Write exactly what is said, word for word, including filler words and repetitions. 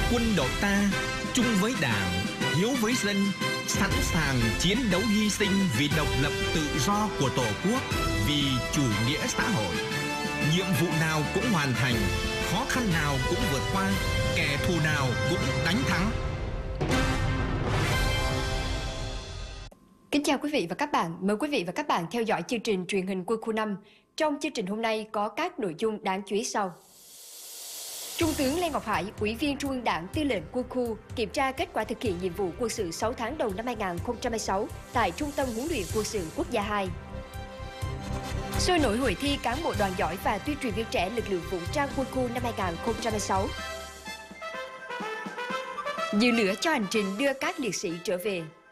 Quân đội ta chung với Đảng, hiếu với dân, sẵn sàng chiến đấu hy sinh vì độc lập tự do của Tổ quốc, vì chủ nghĩa xã hội. Nhiệm vụ nào cũng hoàn thành, khó khăn nào cũng vượt qua, kẻ thù nào cũng đánh thắng. Kính chào quý vị và các bạn. Mời quý vị và các bạn theo dõi chương trình truyền hình Quân khu năm. Trong chương trình hôm nay có các nội dung đáng chú ý sau. Trung tướng Lê Ngọc Hải, Ủy viên Trung ương Đảng, Tư lệnh Quân khu, kiểm tra kết quả thực hiện nhiệm vụ quân sự sáu tháng đầu năm hai nghìn không trăm hai mươi sáu tại Trung tâm Huấn luyện Quân sự Quốc gia hai. Sôi nổi hội thi cán bộ đoàn giỏi và tuyên truyền viên trẻ lực lượng vũ trang Quân khu năm hai nghìn không trăm hai mươi sáu. Dư lửa cho hành trình đưa các liệt sĩ trở về.